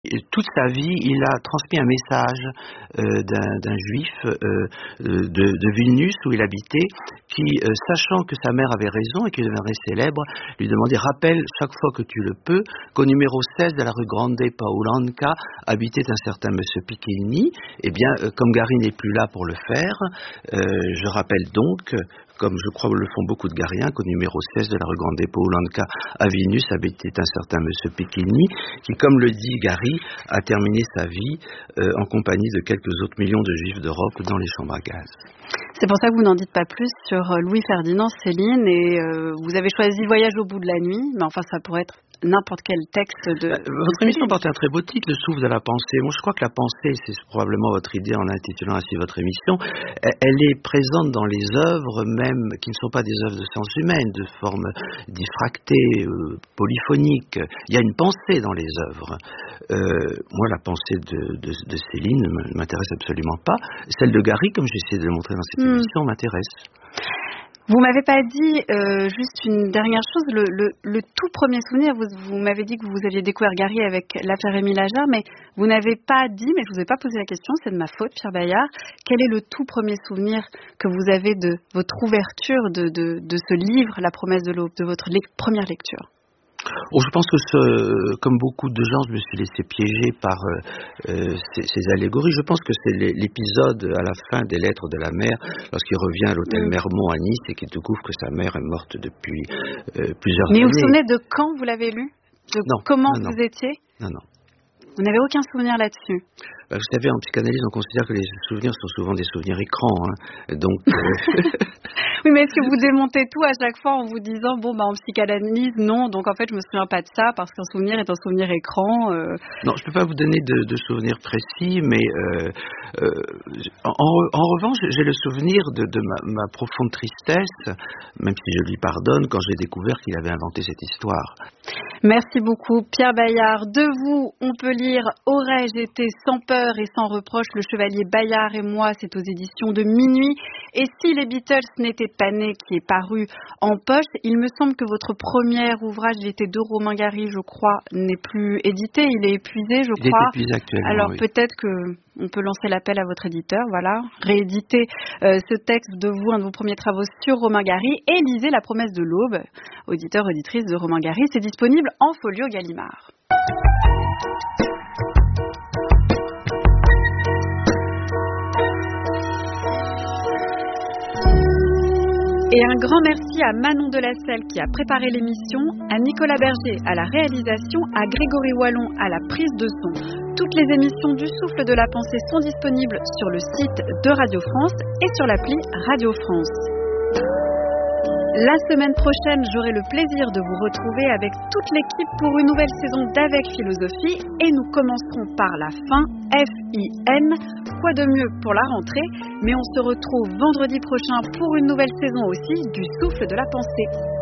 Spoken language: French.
Et toute sa vie, il a transmis un message d'un juif de Vilnius, où il habitait, qui, sachant que sa mère avait raison et qu'il deviendrait célèbre, lui demandait: rappelle chaque fois que tu le peux qu'au numéro 16 de la rue Grande Paulanka habitait un certain monsieur Picchini. Eh bien, comme Gary n'est plus là pour le faire, je rappelle donc, comme je crois le font beaucoup de Gariens, qu'au numéro 16 de la rue Grande Paulanka à Vilnius habitait un certain monsieur Picchini, qui, comme le dit Gary, a terminé sa vie en compagnie de quelques autres millions de juifs d'Europe dans les chambres à gaz. C'est pour ça que vous n'en dites pas plus sur Louis-Ferdinand Céline, et vous avez choisi Voyage au bout de la nuit, mais enfin ça pourrait être n'importe quel texte de... Votre émission porte un très beau titre, Le souffle de la pensée. Moi, je crois que la pensée, c'est probablement votre idée en intitulant ainsi votre émission, elle est présente dans les œuvres même qui ne sont pas des œuvres de sciences humaines, de forme diffractée, polyphonique. Il y a une pensée dans les œuvres. Moi, la pensée de Céline ne m'intéresse absolument pas. Celle de Gary, comme j'essaie de le montrer dans cette émission, m'intéresse. Vous m'avez pas dit juste une dernière chose, le tout premier souvenir, vous m'avez dit que vous aviez découvert Gary avec l'affaire Émile Ajar, mais vous n'avez pas dit, mais je vous ai pas posé la question, c'est de ma faute, Pierre Bayard, quel est le tout premier souvenir que vous avez de votre ouverture de ce livre, La promesse de l'aube, de votre première lecture? Je pense que, comme beaucoup de gens, je me suis laissé piéger par ces allégories. Je pense que c'est l'épisode à la fin des Lettres de la mer, lorsqu'il revient à l'hôtel Mermont à Nice et qu'il découvre que sa mère est morte depuis plusieurs années. Mais vous vous souvenez de quand vous l'avez lu? Non. Comment vous étiez? Non. Vous n'avez aucun souvenir là-dessus? Vous savez, en psychanalyse, on considère que les souvenirs sont souvent des souvenirs écrans. Donc, oui, mais est-ce que vous démontez tout à chaque fois en vous disant, en psychanalyse, non, donc en fait, je me souviens pas de ça parce qu'un souvenir est un souvenir écran Non, je peux pas vous donner de souvenirs précis, mais en revanche, j'ai le souvenir de ma profonde tristesse, même si je lui pardonne, quand j'ai découvert qu'il avait inventé cette histoire. Merci beaucoup, Pierre Bayard. De vous, on peut lire Aurais-je été sans peur et sans reproche, le chevalier Bayard et moi, c'est aux éditions de Minuit. Et si les Beatles n'étaient pas nés, qui est paru en poche, il me semble que votre premier ouvrage, il était de Romain Gary, je crois, n'est plus édité, il est épuisé, je crois. Il est épuisé actuellement. Alors oui. Peut-être que on peut lancer l'appel à votre éditeur, voilà, rééditer ce texte de vous, un de vos premiers travaux sur Romain Gary, et lisez La promesse de l'aube, auditeur, auditrice de Romain Gary. C'est disponible en folio Gallimard. Et un grand merci à Manon Delacelle qui a préparé l'émission, à Nicolas Berger à la réalisation, à Grégory Wallon à la prise de son. Toutes les émissions du Souffle de la Pensée sont disponibles sur le site de Radio France et sur l'appli Radio France. La semaine prochaine, j'aurai le plaisir de vous retrouver avec toute l'équipe pour une nouvelle saison d'Avec Philosophie, et nous commencerons par la fin, F-I-N, quoi de mieux pour la rentrée, mais on se retrouve vendredi prochain pour une nouvelle saison aussi du Souffle de la Pensée.